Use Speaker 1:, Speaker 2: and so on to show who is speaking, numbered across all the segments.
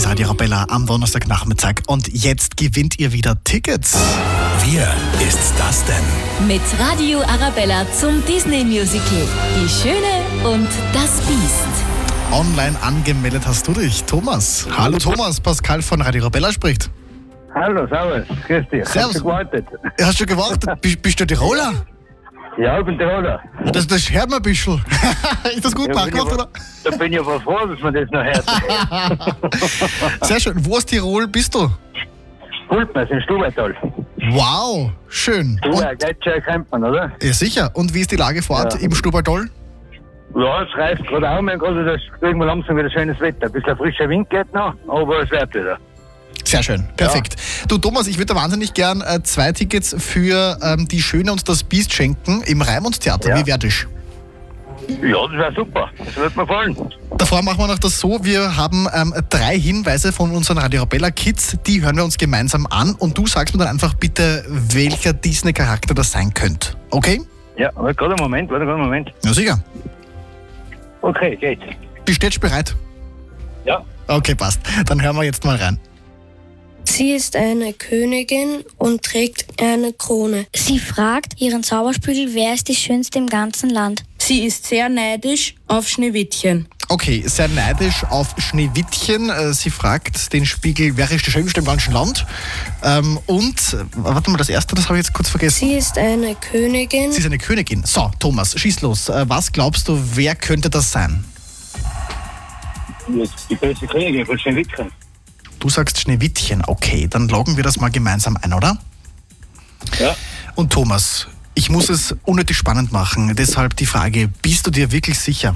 Speaker 1: ist Radio Arabella am Donnerstagnachmittag und jetzt gewinnt ihr wieder Tickets.
Speaker 2: Wer ist das denn?
Speaker 3: Mit Radio Arabella zum Disney-Musical Die Schöne und das Biest.
Speaker 1: Online angemeldet hast du dich, Thomas. Hallo Thomas, Pascal von Radio Arabella spricht.
Speaker 4: Hallo, servus, grüß dich.
Speaker 1: Servus.
Speaker 4: Hast du gewartet?
Speaker 1: Hast du gewartet? Bist du Tiroler?
Speaker 4: Ja, ich bin Tiroler.
Speaker 1: Das hört man ein bisschen. Ist das gut gemacht, oder?
Speaker 4: Da bin ich aber froh, dass man das noch hört.
Speaker 1: Sehr schön. Wo aus Tirol bist du?
Speaker 4: Hultmers in Stubaital.
Speaker 1: Wow, schön. Und,
Speaker 4: Gletscher kennt man, oder?
Speaker 1: ja, sicher. Und wie ist die Lage vor Ort im Stubaital?
Speaker 4: Ja, es reißt gerade auch. Wir haben gerade das irgendwo langsam wieder schönes Wetter. Ein bisschen frischer Wind geht noch, aber es wird wieder.
Speaker 1: Sehr schön, perfekt. Du Thomas, ich würde wahnsinnig gern 2 Tickets für Die Schöne und das Biest schenken im Raimund-Theater.
Speaker 4: Ja.
Speaker 1: Wie wäre das?
Speaker 4: Ja, das wäre super. Das wird mir gefallen.
Speaker 1: Davor machen wir noch das so, wir haben 3 Hinweise von unseren Radio Arabella Kids, die hören wir uns gemeinsam an und du sagst mir dann einfach bitte, welcher Disney-Charakter das sein könnte. Okay?
Speaker 4: Ja, warte gerade einen Moment.
Speaker 1: Ja, sicher.
Speaker 4: Okay, geht.
Speaker 1: Bist du jetzt bereit?
Speaker 4: Ja.
Speaker 1: Okay, passt. Dann hören wir jetzt mal rein.
Speaker 5: Sie ist eine Königin und trägt eine Krone.
Speaker 6: Sie fragt ihren Zauberspiegel, wer ist die Schönste im ganzen Land.
Speaker 7: Sie ist sehr neidisch auf Schneewittchen.
Speaker 1: Okay, sehr neidisch auf Schneewittchen. Sie fragt den Spiegel, wer ist der Schönste im ganzen Land? Warte mal, das erste, das habe ich jetzt kurz vergessen.
Speaker 5: Sie ist eine Königin.
Speaker 1: Sie ist eine Königin. So, Thomas, schieß los. Was glaubst du, wer könnte das sein?
Speaker 4: Die beste Königin von Schneewittchen.
Speaker 1: Du sagst Schneewittchen. Okay, dann loggen wir das mal gemeinsam ein, oder?
Speaker 4: Ja.
Speaker 1: Und Thomas, ich muss es unnötig spannend machen. Deshalb die Frage, bist du dir wirklich sicher?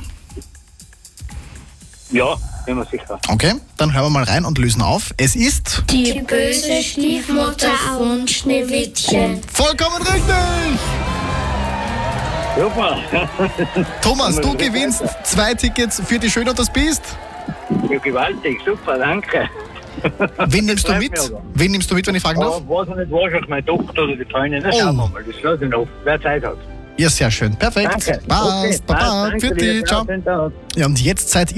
Speaker 4: Ja, bin mir sicher.
Speaker 1: Okay, dann hören wir mal rein und lösen auf. Es ist...
Speaker 5: Die böse Stiefmutter von Schneewittchen.
Speaker 1: Vollkommen richtig!
Speaker 4: Super.
Speaker 1: Thomas, du gewinnst 2 Tickets für Die Schöne und das Biest.
Speaker 4: Ja, gewaltig, super, danke.
Speaker 1: Wen nimmst du mit? Wen nimmst du mit, wenn ich fragen darf?
Speaker 4: Weiß ich nicht, wahrscheinlich meine Tochter oder die Freundin. Na, schauen wir mal, das lasse ich noch, wer Zeit hat.
Speaker 1: Ja, sehr schön. Perfekt.
Speaker 4: Danke.
Speaker 1: Passt.
Speaker 4: Okay,
Speaker 1: Baba.
Speaker 4: danke
Speaker 1: Für
Speaker 4: dir.
Speaker 1: dich. Ciao.
Speaker 4: Schönen Tag.
Speaker 1: Ja, und jetzt seid ihr